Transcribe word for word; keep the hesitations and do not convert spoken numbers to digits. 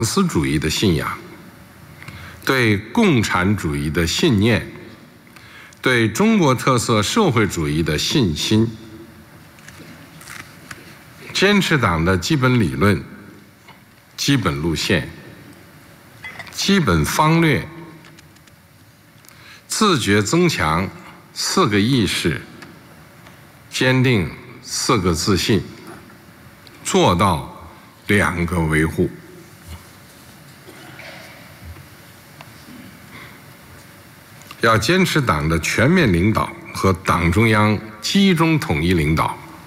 斯主义的信仰，对共产主义的信念，对中国特色社会主义的信心，坚持党的基本理论、基本路线、基本方略，自觉增强四个意识，坚定四个自信，做到两个维护。要坚持党的全面领导和党中央集中统一领导，